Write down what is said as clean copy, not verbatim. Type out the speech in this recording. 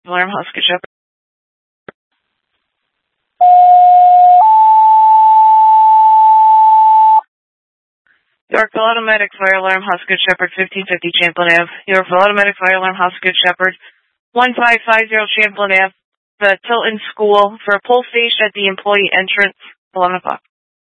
Alarm House, Good Shepherd. Yorkville Automatic Fire Alarm House, Good Shepherd, 1550 Champlain Ave. Yorkville Automatic Fire Alarm House, Good Shepherd, 1550 Champlain Ave. The Tilton School for a pull station at the employee entrance, 11 o'clock.